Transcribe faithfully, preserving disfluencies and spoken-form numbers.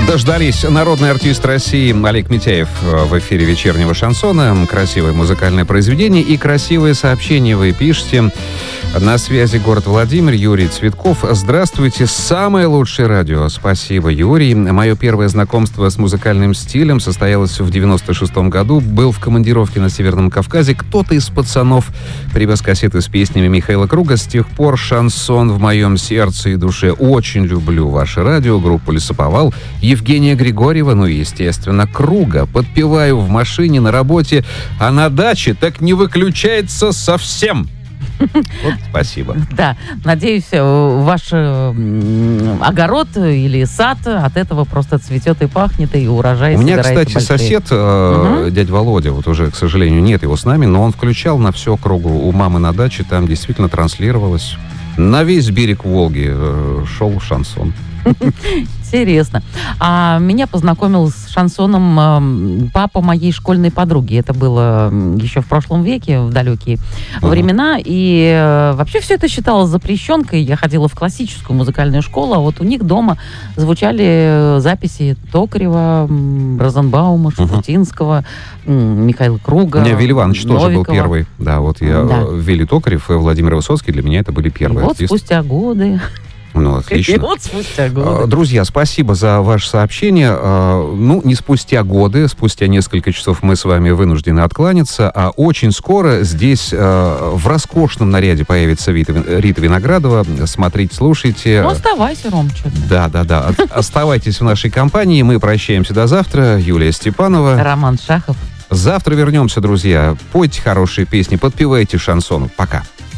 Дождались. Народный артист России Олег Митяев в эфире вечернего шансона. Красивое музыкальное произведение и красивые сообщения вы пишете. На связи город Владимир, Юрий Цветков. Здравствуйте, самое лучшее радио. Спасибо, Юрий. Мое первое знакомство с музыкальным стилем состоялось в девяносто шестом году. Был в командировке на Северном Кавказе. Кто-то из пацанов привез кассеты с песнями Михаила Круга. С тех пор шансон в моем сердце и душе. Очень люблю ваше радио, группу «Лесоповал», Евгения Григорьева, ну и, естественно, Круга. Подпеваю в машине, на работе, а на даче так не выключается совсем. Вот, спасибо. Да, надеюсь, ваш огород или сад от этого просто цветет и пахнет, и урожай. У меня, кстати, большие. сосед, э, угу. дядя Володя, вот уже, к сожалению, нет его с нами, но он включал на всю округу у мамы на даче, там действительно транслировалось. На весь берег Волги э, шел шансон. Интересно. А меня познакомил с шансоном э, папа моей школьной подруги. Это было еще в прошлом веке, в далекие uh-huh. времена. И э, вообще все это считалось запрещенкой. Я ходила в классическую музыкальную школу, а вот у них дома звучали записи Токарева, Розенбаума, Шафутинского, uh-huh. Михаила Круга, У меня Вилли Иванович тоже был Новикова. первый. Да, вот я, да. Вилли Токарев и Владимир Высоцкий для меня это были первые и вот артисты. спустя годы... Ну, отлично. И вот спустя годы. Друзья, спасибо за ваше сообщение. Ну, не спустя годы, спустя несколько часов мы с вами вынуждены откланяться, а очень скоро здесь в роскошном наряде появится Рита Виноградова. Смотрите, слушайте. Ну, оставайся, Ром, что-то. Да, да, да. Оставайтесь в нашей компании. Мы прощаемся до завтра. Юлия Степанова. Роман Шахов. Завтра вернемся, друзья. Пойте хорошие песни, подпевайте шансону. Пока.